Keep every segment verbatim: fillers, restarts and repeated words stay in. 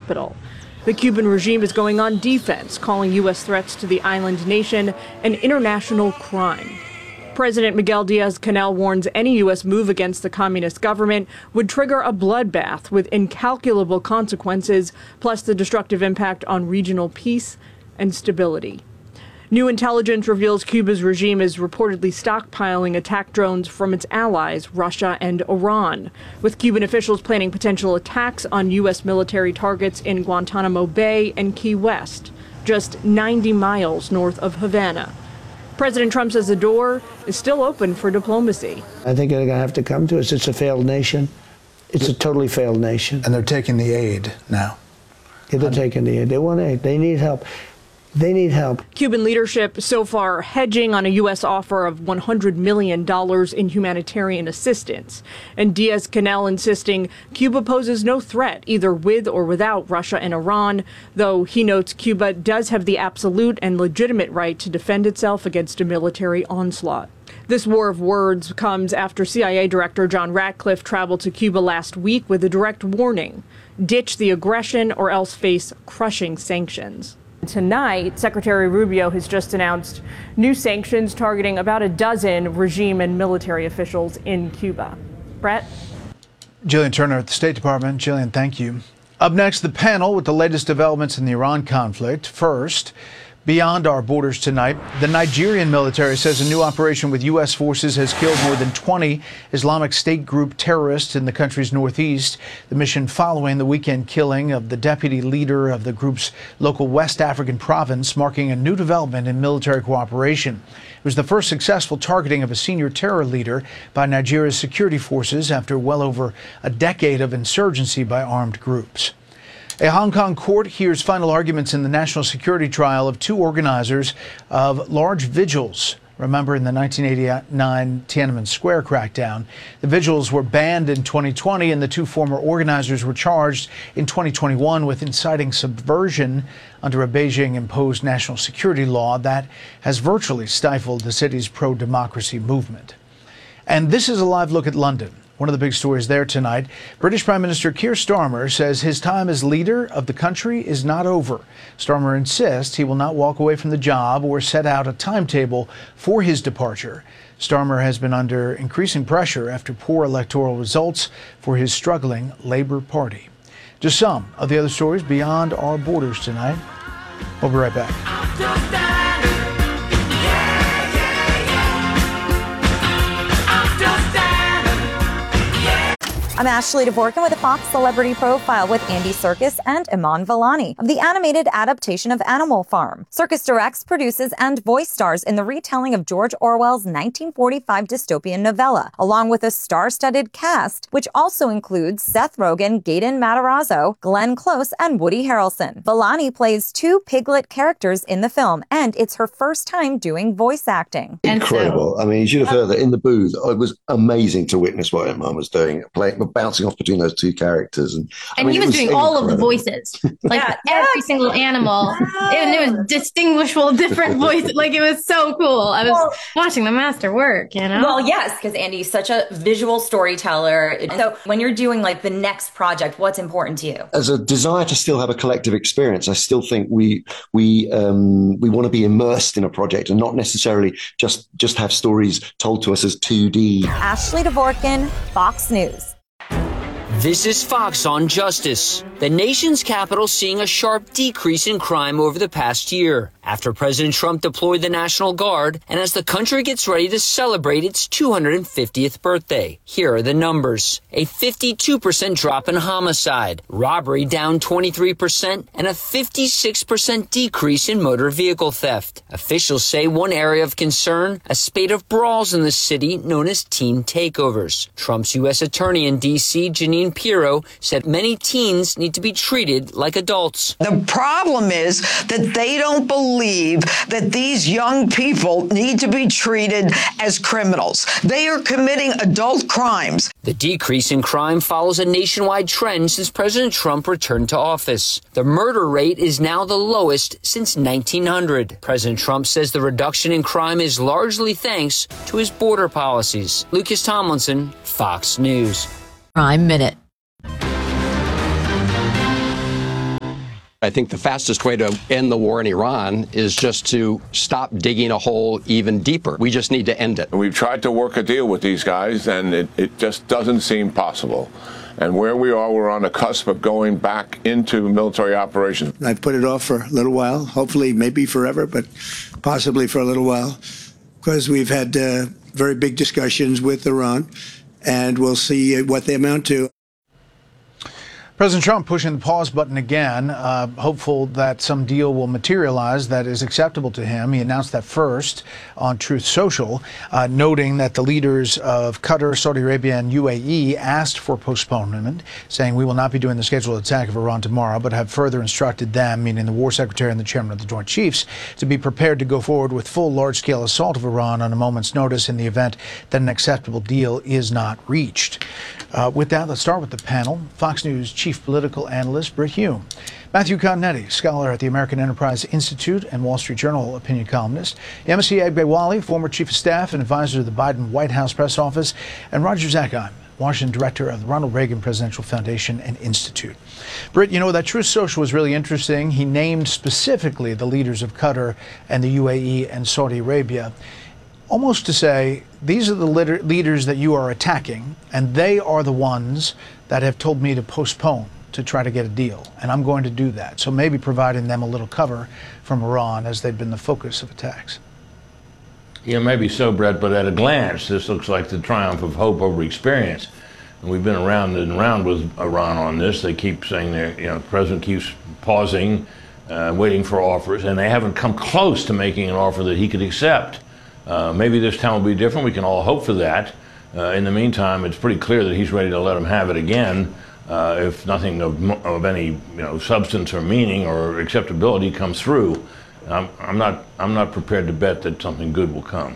capital. The Cuban regime is going on defense, calling U S threats to the island nation an international crime. President Miguel Diaz-Canel warns any U S move against the communist government would trigger a bloodbath with incalculable consequences, plus the destructive impact on regional peace and stability. New intelligence reveals Cuba's regime is reportedly stockpiling attack drones from its allies, Russia and Iran, with Cuban officials planning potential attacks on U S military targets in Guantanamo Bay and Key West, just ninety miles north of Havana. President Trump says the door is still open for diplomacy. I think they're going to have to come to us. It's a failed nation. It's a totally failed nation. And they're taking the aid now. Yeah, they're taking the aid. They want aid. They need help. They need help. Cuban leadership so far hedging on a U S offer of one hundred million dollars in humanitarian assistance. And Diaz-Canel insisting Cuba poses no threat, either with or without Russia and Iran, though he notes Cuba does have the absolute and legitimate right to defend itself against a military onslaught. This war of words comes after C I A Director John Ratcliffe traveled to Cuba last week with a direct warning: ditch the aggression or else face crushing sanctions. Tonight, Secretary Rubio has just announced new sanctions targeting about a dozen regime and military officials in Cuba. Brett? Jillian Turner at the State Department. Jillian, thank you. Up next, the panel with the latest developments in the Iran conflict. First, beyond our borders tonight, the Nigerian military says a new operation with U S forces has killed more than twenty Islamic State group terrorists in the country's northeast. The mission following the weekend killing of the deputy leader of the group's local West African province, marking a new development in military cooperation. It was the first successful targeting of a senior terror leader by Nigeria's security forces after well over a decade of insurgency by armed groups. A Hong Kong court hears final arguments in the national security trial of two organizers of large vigils. Remember, in the nineteen eighty-nine Tiananmen Square crackdown, the vigils were banned in twenty twenty, and the two former organizers were charged in twenty twenty-one with inciting subversion under a Beijing-imposed national security law that has virtually stifled the city's pro-democracy movement. And this is a live look at London. One of the big stories there tonight, British Prime Minister Keir Starmer says his time as leader of the country is not over. Starmer insists he will not walk away from the job or set out a timetable for his departure. Starmer has been under increasing pressure after poor electoral results for his struggling Labour Party. Just some of the other stories beyond our borders tonight. We'll be right back. I'm Ashley Dvorkin with a Fox Celebrity Profile with Andy Serkis and Iman Vellani of the animated adaptation of Animal Farm. Serkis directs, produces, and voice stars in the retelling of George Orwell's nineteen forty-five dystopian novella, along with a star-studded cast, which also includes Seth Rogen, Gaten Matarazzo, Glenn Close, and Woody Harrelson. Vellani plays two piglet characters in the film, and it's her first time doing voice acting. Incredible. I mean, you should have heard that in the booth. It was amazing to witness what Iman was doing, playing, bouncing off between those two characters. And, and I mean, he was, was doing incredible. all of the voices, like yeah, every yeah. single animal. And it was distinguishable, different voices. Like, it was so cool. I was well, watching the master work, you know? Well, yes, because Andy's such a visual storyteller. So when you're doing like the next project, what's important to you? As a desire to still have a collective experience, I still think we we um, we want to be immersed in a project and not necessarily just, just have stories told to us as two D. Ashley Dvorkin, Fox News. This is Fox on Justice. The nation's capital seeing a sharp decrease in crime over the past year after President Trump deployed the National Guard and as the country gets ready to celebrate its two hundred fiftieth birthday. Here are the numbers. A fifty-two percent drop in homicide, robbery down twenty-three percent, and a fifty-six percent decrease in motor vehicle theft. Officials say one area of concern, a spate of brawls in the city known as teen takeovers. Trump's U S attorney in D C, Jeanine Pirro, said many teens need to be treated like adults. The problem is that they don't believe that these young people need to be treated as criminals. They are committing adult crimes. The decrease in crime follows a nationwide trend since President Trump returned to office. The murder rate is now the lowest since nineteen hundred. President Trump says the reduction in crime is largely thanks to his border policies. Lucas Tomlinson, Fox News. Crime Minute. I think the fastest way to end the war in Iran is just to stop digging a hole even deeper. We just need to end it. We've tried to work a deal with these guys, and it, it just doesn't seem possible. And where we are, we're on the cusp of going back into military operations. I've put it off for a little while, hopefully maybe forever, but possibly for a little while, because we've had uh, very big discussions with Iran, and we'll see what they amount to. President Trump pushing the pause button again, uh, hopeful that some deal will materialize that is acceptable to him. He announced that first on Truth Social, uh, noting that the leaders of Qatar, Saudi Arabia, and U A E asked for postponement, saying we will not be doing the scheduled attack of Iran tomorrow, but have further instructed them, meaning the War Secretary and the Chairman of the Joint Chiefs, to be prepared to go forward with full large-scale assault of Iran on a moment's notice in the event that an acceptable deal is not reached. Uh, with that, let's start with the panel. Fox News Chief Political Analyst Brit Hume, Matthew Continetti, scholar at the American Enterprise Institute and Wall Street Journal opinion columnist, Yemisi Agbewale, former Chief of Staff and advisor to the Biden White House Press Office, and Roger Zakheim, Washington Director of the Ronald Reagan Presidential Foundation and Institute. Brit, you know, that Truth Social was really interesting. He named specifically the leaders of Qatar and the U A E and Saudi Arabia, almost to say, these are the leaders that you are attacking, and they are the ones that have told me to postpone to try to get a deal, and I'm going to do that. So maybe providing them a little cover from Iran, as they've been the focus of attacks. Yeah, maybe so, Brett, but at a glance, this looks like the triumph of hope over experience. And we've been around and around with Iran on this. They keep saying they're, you know, the president keeps pausing, uh, waiting for offers, and they haven't come close to making an offer that he could accept. Uh, maybe this time will be different. We can all hope for that. Uh, in the meantime, it's pretty clear that he's ready to let him have it again uh, if nothing of, of any you know, substance or meaning or acceptability comes through. I'm, I'm not. I'm not prepared to bet that something good will come.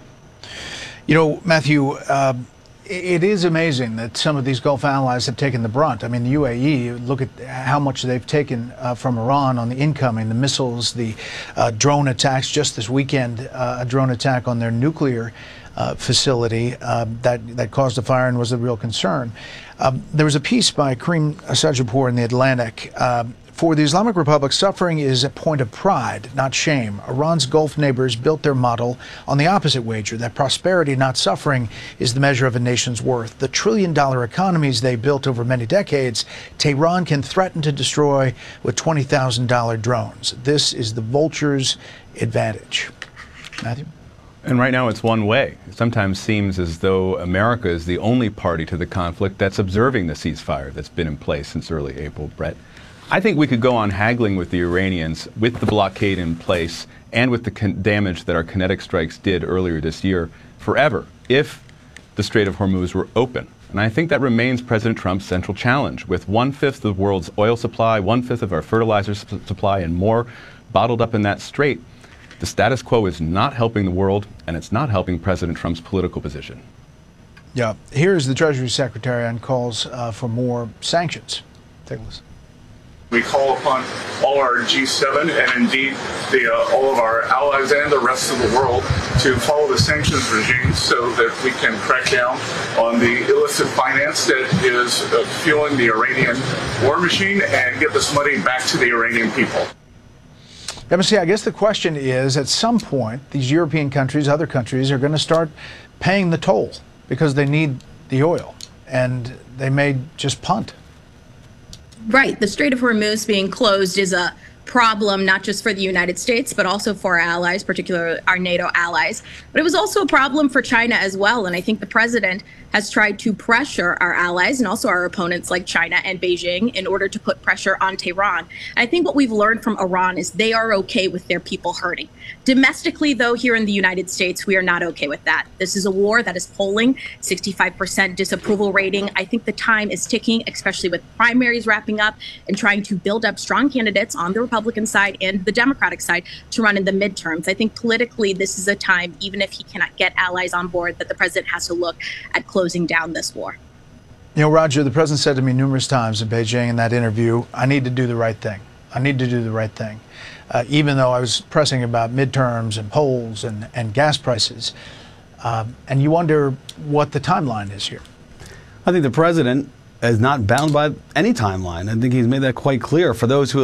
You know, Matthew, uh, it is amazing that some of these Gulf allies have taken the brunt. I mean, the U A E, look at how much they've taken uh, from Iran on the incoming, the missiles, the uh, drone attacks. Just this weekend, uh, a drone attack on their nuclear uh, facility uh, that, that caused a fire and was a real concern. Um, there was a piece by Kareem Sajjapour in The Atlantic. Uh, For the Islamic Republic, suffering is a point of pride, not shame. Iran's Gulf neighbors built their model on the opposite wager, that prosperity, not suffering, is the measure of a nation's worth. The trillion-dollar economies they built over many decades, Tehran can threaten to destroy with twenty thousand dollar drones. This is the vulture's advantage. Matthew? And right now it's one way. It sometimes seems as though America is the only party to the conflict that's observing the ceasefire that's been in place since early April, Brett. I think we could go on haggling with the Iranians with the blockade in place and with the con- damage that our kinetic strikes did earlier this year forever if the Strait of Hormuz were open. And I think that remains President Trump's central challenge. With one-fifth of the world's oil supply, one-fifth of our fertilizer su- supply, and more bottled up in that strait, the status quo is not helping the world, and it's not helping President Trump's political position. Yeah. Here's the Treasury Secretary on calls uh, for more sanctions. Take a listen. We call upon all our G seven and indeed the, uh, all of our allies and the rest of the world to follow the sanctions regime so that we can crack down on the illicit finance that is uh, fueling the Iranian war machine and get this money back to the Iranian people. M S C, I guess the question is, at some point, these European countries, other countries, are going to start paying the toll because they need the oil, and they may just punt. Right. The Strait of Hormuz being closed is a problem, not just for the United States, but also for our allies, particularly our NATO allies. But it was also a problem for China as well. And I think the president has tried to pressure our allies and also our opponents like China and Beijing in order to put pressure on Tehran. And I think what we've learned from Iran is they are okay with their people hurting. Domestically, though, here in the United States, we are not okay with that. This is a war that is polling sixty-five percent disapproval rating. I think the time is ticking, especially with primaries wrapping up and trying to build up strong candidates on the Republican side and the Democratic side to run in the midterms. I think politically, this is a time, even if he cannot get allies on board, that the president has to look at closing down this war. You know, Roger, the president said to me numerous times in Beijing in that interview, I need to do the right thing. I need to do the right thing. Uh, even though I was pressing about midterms and polls and, and gas prices. Um, and you wonder what the timeline is here. I think the president is not bound by any timeline. I think he's made that quite clear. For those who